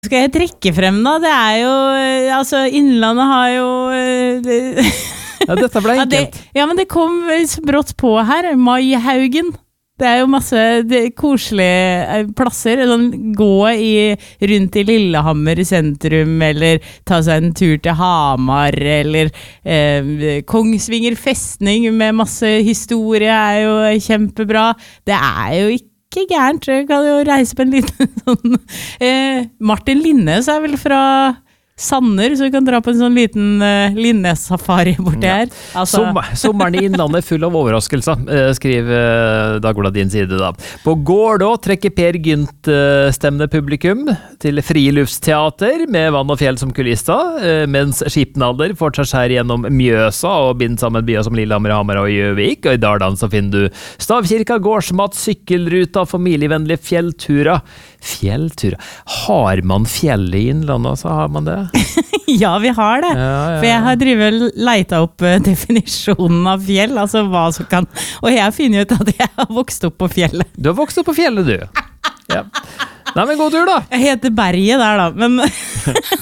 Skal jeg trekke frem da? Det jo, altså Innlandet har jo... Ja, dette ble enkelt. Ja, men det kom så brått på her, Maihaugen. Det jo masse koselige plasser, sånn, gå rundt i Lillehammer sentrum, eller ta seg en tur til Hamar, eller Kongsvinger festning med masse historie jo kjempebra. Det jo ikke gærent, jeg kan jo reise på en liten sånn... Martin Linnes vel fra Sanner, så vi kan dra på en sånn liten Linnes-safari borti her. Altså. Sommeren I Innlandet full av overraskelser, skriver Dagbladet din side da. På Gårdå trekker Per Gynt stemmende publikum til friluftsteater med vann og fjell som kulister, mens Skipnader fortsatt her gjennom Mjøsa og binder sammen byer som Lillehammer, Hamar og Gjøvik, og I Dardan så finner du Stavkirka, gårdsmat, sykkelruta, familievennlige fjellturer. Har man fjell I Innlandet, så har man det? Ja, vi har det. For jeg har leita opp definisjonen av fjell, altså hva som kan... Og jeg finner ut at jeg har vokst opp på fjellet. Du har vokst opp på fjellet, du. Ja. Nei, men god tur da! Jeg heter Berget der da, men...